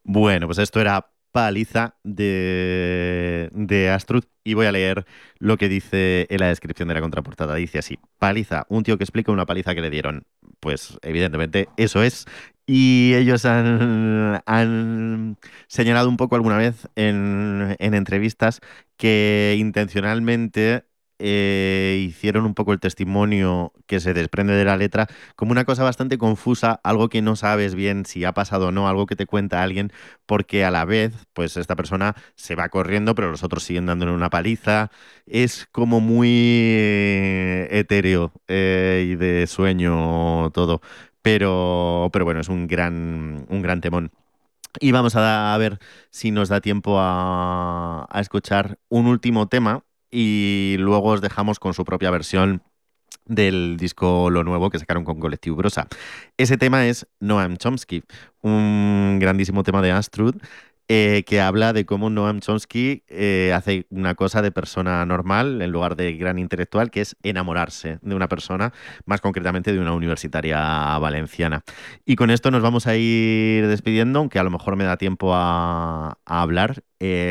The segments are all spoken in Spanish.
Bueno, pues esto era Paliza de Astrud y voy a leer lo que dice en la descripción de la contraportada. Dice así: Paliza, un tío que explica una paliza que le dieron. Pues evidentemente eso es. Y ellos han señalado un poco alguna vez en entrevistas que intencionalmente hicieron un poco el testimonio que se desprende de la letra como una cosa bastante confusa, algo que no sabes bien si ha pasado o no, algo que te cuenta alguien, porque a la vez, pues esta persona se va corriendo, pero los otros siguen dándole una paliza. Es como muy etéreo y de sueño todo. Pero bueno, es un gran temón. Y vamos a ver si nos da tiempo a escuchar un último tema y luego os dejamos con su propia versión del disco Lo Nuevo que sacaron con Colectivo Brosa. Ese tema es Noam Chomsky, un grandísimo tema de Astrud que habla de cómo Noam Chomsky hace una cosa de persona normal en lugar de gran intelectual, que es enamorarse de una persona, más concretamente de una universitaria valenciana. Y con esto nos vamos a ir despidiendo, aunque a lo mejor me da tiempo a hablar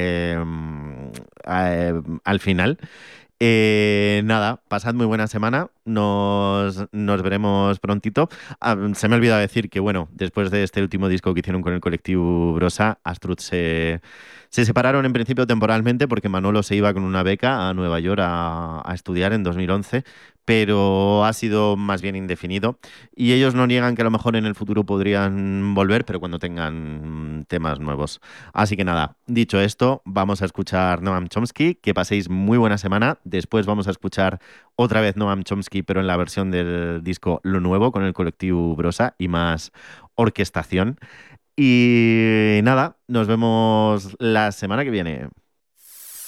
al final. Nada, pasad muy buena semana. Nos veremos prontito. Se me ha olvidado decir que, bueno, después de este último disco que hicieron con el colectivo Brosa, Astrud se separaron en principio temporalmente porque Manolo se iba con una beca a Nueva York a estudiar en 2011, pero ha sido más bien indefinido. Y ellos no niegan que a lo mejor en el futuro podrían volver, pero cuando tengan temas nuevos. Así que nada, dicho esto, vamos a escuchar Noam Chomsky. Que paséis muy buena semana. Después vamos a escuchar otra vez Noam Chomsky, pero en la versión del disco Lo Nuevo con el colectivo Brosa y más orquestación. Y nada, nos vemos la semana que viene.